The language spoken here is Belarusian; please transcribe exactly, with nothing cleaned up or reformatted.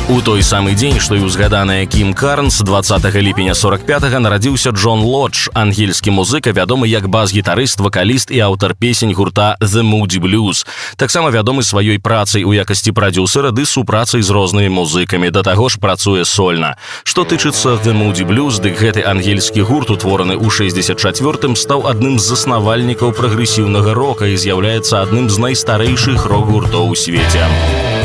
У той самы дзень, што і ўзгаданая Кім Карнс, дваццатага ліпеня сорок пятага нарадзіўся Джон Лодж, ангельскі музыка, вядомы як бас-гітарыст, вакаліст і аўтар песень гурта The Moody Blues. Таксама вядомы сваёй працай у якасці прадзюсера ды супрацай з рознымі музыкамі, да таго ж працуе сольна. Што тычыцца The Moody Blues, дык гэты ангельскі гурт, утвораны ў шэсцьдзесят чацвёртым, стаў адным з заснавальнікаў прагрэсіўнага рока і з'яўляецца адным з найстарэйшых рок-гуртоў у свеце.